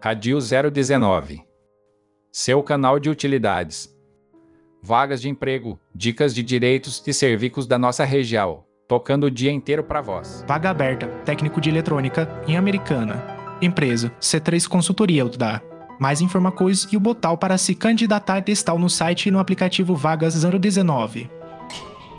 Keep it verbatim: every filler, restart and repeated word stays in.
Radio zero dezenove. Seu canal de utilidades. Vagas de emprego, dicas de direitos e serviços da nossa região, tocando o dia inteiro para vós. Vaga aberta, técnico de eletrônica, em Americana. Empresa, C três Consultoria Utdar. Mais informações e o botão para se candidatar está no site e no aplicativo Vagas zero dezenove.